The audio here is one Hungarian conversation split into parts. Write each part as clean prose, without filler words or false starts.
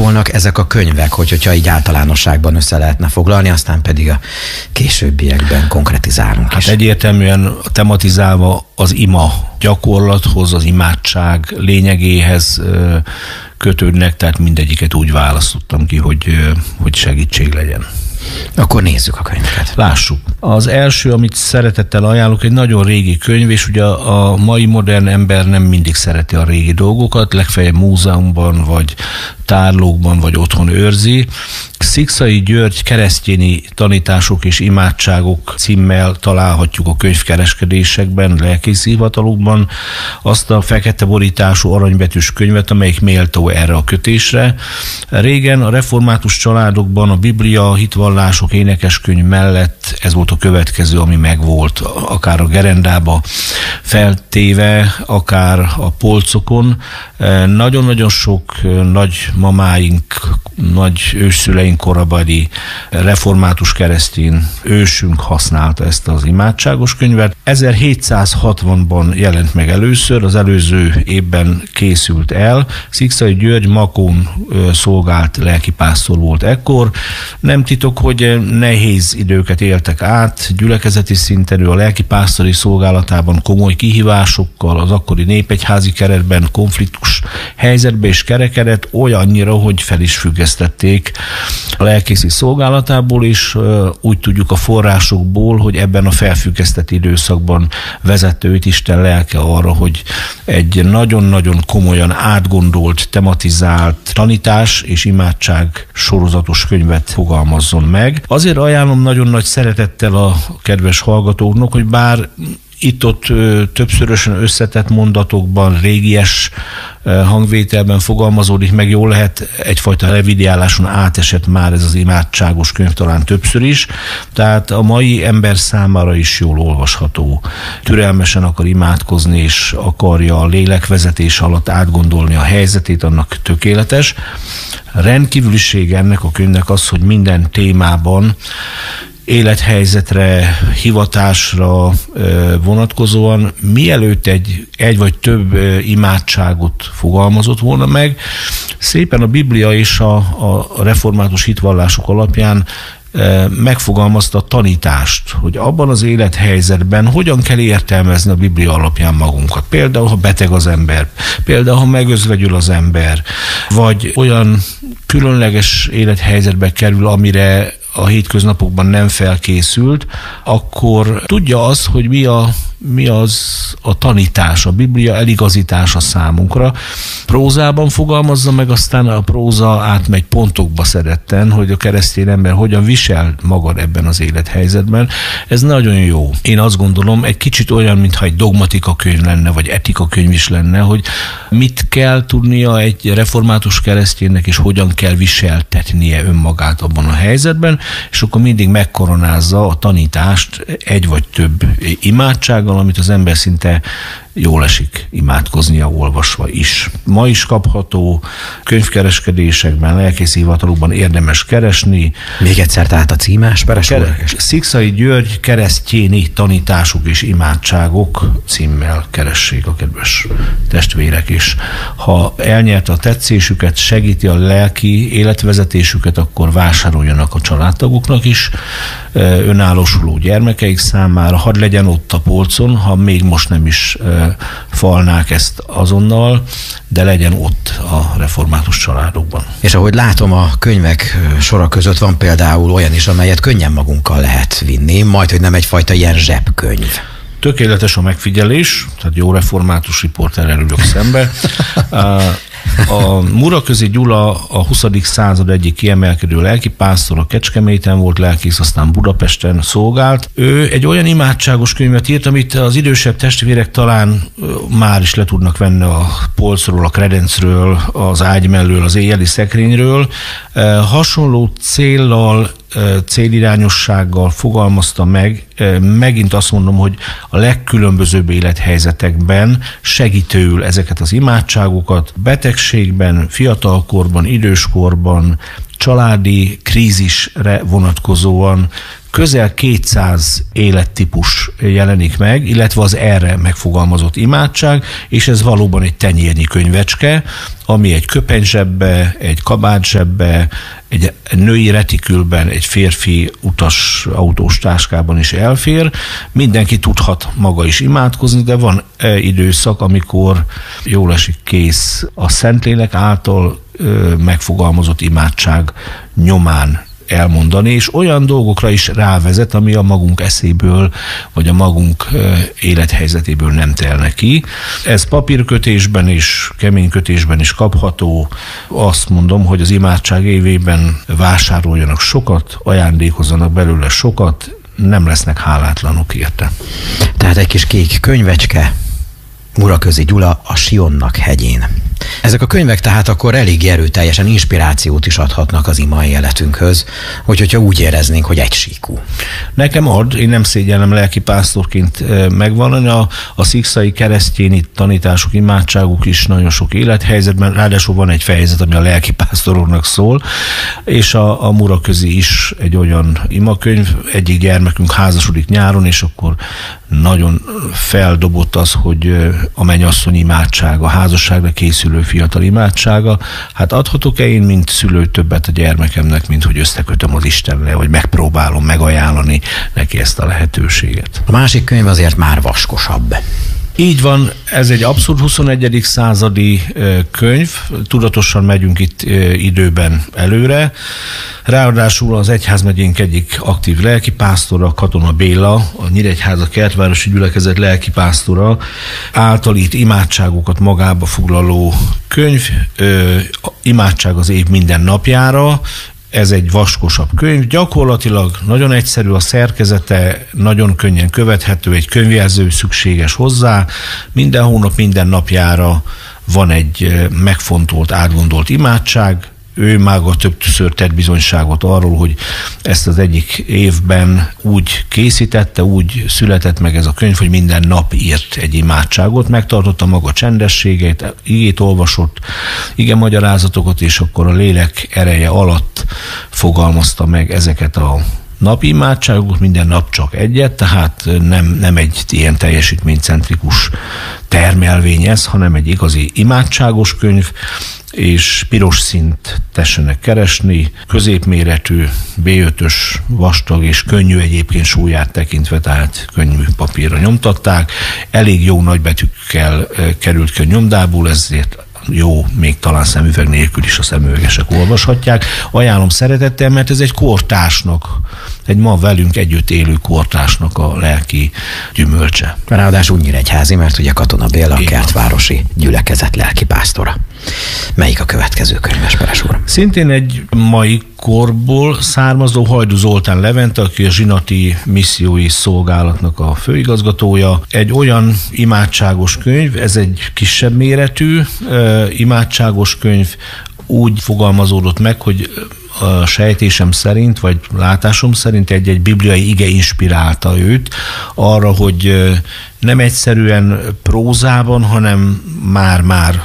szólnak ezek a könyvek, hogyha így általánosságban össze lehetne foglalni, aztán pedig a későbbiekben konkretizálunk is. Egyértelműen tematizálva az ima gyakorlathoz, az imádság lényegéhez kötődnek, tehát mindegyiket úgy választottam ki, hogy segítség legyen. Akkor nézzük a könyveket. Lássuk. Az első, amit szeretettel ajánlok, egy nagyon régi könyv, és ugye a mai modern ember nem mindig szereti a régi dolgokat, legfeljebb múzeumban, vagy tárlókban, vagy otthon őrzi. Szikszai György keresztényi tanítások és imádságok címmel találhatjuk a könyvkereskedésekben, lelkészi hivatalokban azt a fekete borítású aranybetűs könyvet, amelyik méltó erre a kötésre. Régen a református családokban a Biblia, hitvallások, énekeskönyv mellett ez volt a következő, ami megvolt, akár a gerendába feltéve, akár a polcokon. Nagyon-nagyon sok nagy mamáink, nagy ősszüleink korabeli református keresztény ősünk használta ezt az imádságos könyvet. 1760-ban jelent meg először, az előző évben készült el. Szikszai György Makón szolgált lelkipásztor volt ekkor. Nem titok, hogy nehéz időket éltek át, gyülekezeti szinten ő a lelkipásztori szolgálatában komoly kihívásokkal, az akkori népegyházi keretben konfliktus helyzetbe is kerekedett, olyannyira, hogy fel is függesztették a lelkészi szolgálatából, és úgy tudjuk a forrásokból, hogy ebben a felfüggesztett időszakban vezette őt Isten lelke arra, hogy egy nagyon-nagyon komolyan átgondolt, tematizált tanítás és imádság sorozatos könyvet fogalmazzon meg. Azért ajánlom nagyon nagy szeretettel a kedves hallgatóknak, hogy bár itt-ott többszörösen összetett mondatokban, régies hangvételben fogalmazódik meg, jól lehet egyfajta revidiáláson átesett már ez az imádságos könyv talán többször is, tehát a mai ember számára is jól olvasható. Türelmesen akar imádkozni, és akarja a lélekvezetés alatt átgondolni a helyzetét, annak tökéletes. Rendkívüliség ennek a könyvnek az, hogy minden témában élethelyzetre, hivatásra vonatkozóan mielőtt egy vagy több imádságot fogalmazott volna meg, szépen a Biblia és a református hitvallások alapján megfogalmazta a tanítást, hogy abban az élethelyzetben hogyan kell értelmezni a Biblia alapján magunkat. Például, ha beteg az ember, például, ha megözvegyül az ember, vagy olyan különleges élethelyzetbe kerül, amire a hétköznapokban nem felkészült, akkor tudja azt, hogy mi az a tanítás, a Biblia eligazítása számunkra. Prózában fogalmazza meg, aztán a próza átmegy pontokba szeretten, hogy a keresztény ember hogyan visel magad ebben az élethelyzetben. Ez nagyon jó. Én azt gondolom, egy kicsit olyan, mintha egy dogmatika könyv lenne, vagy etika könyv is lenne, hogy mit kell tudnia egy református kereszténynek, és hogyan kell viseltetnie önmagát abban a helyzetben, és akkor mindig megkoronázza a tanítást egy vagy több imádsággal, amit az ember szinte jól esik imádkoznia olvasva is. Ma is kapható, könyvkereskedésekben, lelkészi hivatalokban érdemes keresni. Még egyszer tehát a címás, Szikszai György keresztényi tanítások és imádságok címmel keressék a kedves testvérek is. Ha elnyerte a tetszésüket, segíti a lelki életvezetésüket, akkor vásároljanak a családtagoknak is, önállósuló gyermekeik számára, hadd legyen ott a polcon, ha még most nem is falnák ezt azonnal, de legyen ott a református családokban. És ahogy látom, a könyvek sora között van például olyan is, amelyet könnyen magunkkal lehet vinni, majd hogy nem egyfajta ilyen zsebkönyv. Tökéletes a megfigyelés, tehát jó református riporterrel ülök szembe. A Muraközi Gyula a 20. század egyik kiemelkedő lelkipásztor, a Kecskeméten volt lelkész, aztán Budapesten szolgált. Ő egy olyan imádságos könyvet írt, amit az idősebb testvérek talán már is le tudnak venni a polcról, a kredencről, az ágy mellől, az éjjeli szekrényről. Hasonló céllal, célirányossággal fogalmazta meg, megint azt mondom, hogy a legkülönbözőbb élethelyzetekben segítőül ezeket az imádságokat, betegségben, fiatalkorban, időskorban, családi krízisre vonatkozóan közel 200 élettípus jelenik meg, illetve az erre megfogalmazott imádság, és ez valóban egy tenyérnyi könyvecske, ami egy köpenyzsebbe, egy kabátzsebbe, egy női retikülben, egy férfi utas autós táskában is elfér. Mindenki tudhat maga is imádkozni, de van időszak, amikor jól esik kész a Szentlélek által megfogalmazott imádság nyomán elmondani, és olyan dolgokra is rávezet, ami a magunk eszéből, vagy a magunk élethelyzetéből nem telne ki. Ez papírkötésben és keménykötésben is kapható. Azt mondom, hogy az imádság évében vásároljanak sokat, ajándékozzanak belőle sokat, nem lesznek hálátlanok érte. Tehát egy kis kék könyvecske, Muraközi Gyula, a Sionnak hegyén. Ezek a könyvek tehát akkor elég erőteljesen inspirációt is adhatnak az imai életünkhöz, hogyha úgy éreznénk, hogy egysíkú. Nekem ad, én nem szégyellem lelkipásztorként megvallani, a szikszai keresztjéni tanítások, imádságuk is nagyon sok élethelyzetben, ráadásul van egy fejezet, ami a lelkipásztoroknak szól, és a Muraközi is egy olyan imakönyv, egyik gyermekünk házasodik nyáron, és akkor nagyon feldobott az, hogy a mennyasszony imádsága, a házasságra készülő fiatal imádsága. Hát adhatok-e én, mint szülő többet a gyermekemnek, mint hogy összekötöm az Istennel, vagy megpróbálom megajánlani neki ezt a lehetőséget. A másik könyv azért már vaskosabb. Így van, ez egy abszolút 21. századi könyv, tudatosan megyünk itt időben előre. Ráadásul az egyházmegyénk egyik aktív lelkipásztora, Katona Béla, a Nyíregyháza kertvárosi gyülekezet lelkipásztora által itt imádságokat magába foglaló könyv, imádság az év minden napjára. Ez egy vaskosabb könyv, gyakorlatilag nagyon egyszerű a szerkezete, nagyon könnyen követhető, egy könyvjelző szükséges hozzá, minden hónap, minden napjára van egy megfontolt, átgondolt imádság. Ő maga többször tett bizonyságot arról, hogy ezt az egyik évben úgy készítette, úgy született meg ez a könyv, hogy minden nap írt egy imádságot, megtartotta maga csendességét, igét olvasott, ige magyarázatokat, és akkor a lélek ereje alatt fogalmazta meg ezeket a napi imádságok, minden nap csak egyet, tehát nem egy ilyen teljesítménycentrikus termelvény ez, hanem egy igazi imádságos könyv, és piros színt tessenek keresni, középméretű, B5-ös, vastag és könnyű egyébként súlyát tekintve, tehát könnyű papírra nyomtatták, elég jó nagybetűkkel került ki a nyomdából, ezért jó, még talán szemüveg nélkül is a szemüvegesek olvashatják. Ajánlom szeretettel, mert ez egy kortársnak, egy ma velünk együtt élő kortársnak a lelki gyümölcse. Ráadásul Nyíregyházi, mert ugye Katona Béla a kertvárosi gyülekezet lelkipásztora. Melyik a következő könyv, Esperes úr? Szintén egy mai korból származó Hajdú Zoltán Levente, aki a Zsinati Missziói Szolgálatnak a főigazgatója. Egy olyan imádságos könyv, ez egy kisebb méretű imádságos könyv, úgy fogalmazódott meg, hogy a sejtésem szerint, vagy látásom szerint egy bibliai ige inspirálta őt arra, hogy nem egyszerűen prózában, hanem már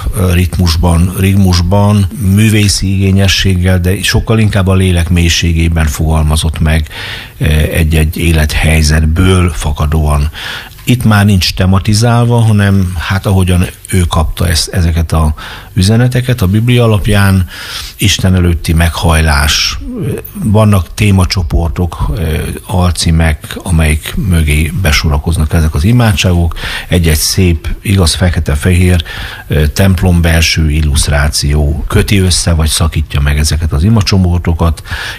ritmusban, művészi igényességgel, de sokkal inkább a lélek mélységében fogalmazott meg egy-egy élethelyzetből fakadóan. Itt már nincs tematizálva, hanem hát ahogyan ő kapta ezeket a üzeneteket a Biblia alapján, Isten előtti meghajlás, vannak témacsoportok, alcímek, amelyik mögé besorakoznak ezek az imádságok, egy-egy szép, igaz fekete-fehér templom belső illusztráció köti össze, vagy szakítja meg ezeket az imacsoportokat.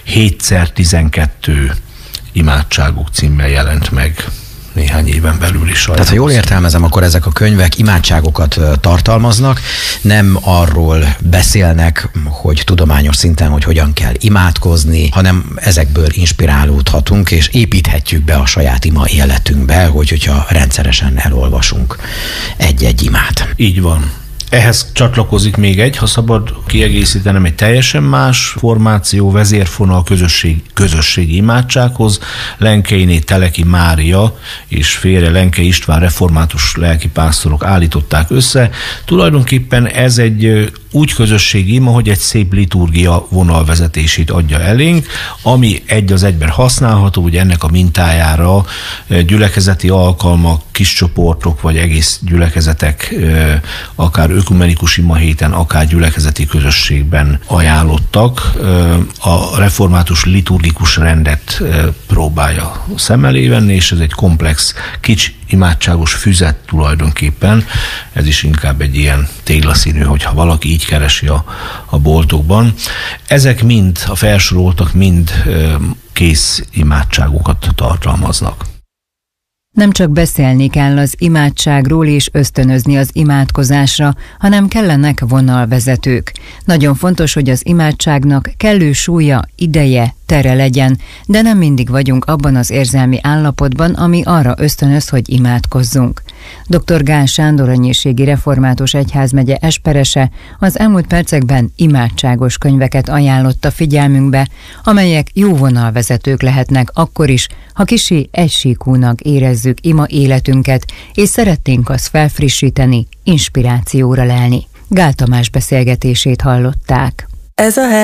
7x12 imádságok címmel jelent meg néhány éven belül is. Tehát, ha jól értelmezem, akkor ezek a könyvek imádságokat tartalmaznak, nem arról beszélnek, hogy tudományos szinten, hogy hogyan kell imádkozni, hanem ezekből inspirálódhatunk, és építhetjük be a saját ima életünkbe, hogyha rendszeresen elolvasunk egy-egy imát. Így van. Ehhez csatlakozik még egy, ha szabad kiegészítenem, egy teljesen más formáció, vezérfonal közösségi imádsághoz. Lenkeiné Teleki Mária és férje Lenkei István református lelkipásztorok állították össze. Tulajdonképpen ez egy úgy közösségi ima, hogy egy szép liturgia vonalvezetését adja elénk, ami egy az egyben használható, ugye ennek a mintájára gyülekezeti alkalmak, kis csoportok, vagy egész gyülekezetek, akár ökumenikus imahéten, akár gyülekezeti közösségben ajánlottak. A református liturgikus rendet próbálja szem elé venni, és ez egy komplex, kicsi imádságos füzet tulajdonképpen. Ez is inkább egy ilyen téglaszínű, hogyha valaki így keresi a boltokban. Ezek mind, a felsoroltak mind kész imádságokat tartalmaznak. Nem csak beszélni kell az imádságról és ösztönözni az imádkozásra, hanem kellenek vonalvezetők. Nagyon fontos, hogy az imádságnak kellő súlya, ideje, tere legyen, de nem mindig vagyunk abban az érzelmi állapotban, ami arra ösztönöz, hogy imádkozzunk. Dr. Gál Sándor Annyirségi Református Egyházmegye esperese az elmúlt percekben imádságos könyveket ajánlott a figyelmünkbe, amelyek jó vonalvezetők lehetnek akkor is, ha kissé egysíkúnak érezzük ima életünket, és szeretnénk azt felfrissíteni, inspirációra lelni. Gál Tamás beszélgetését hallották. Ez a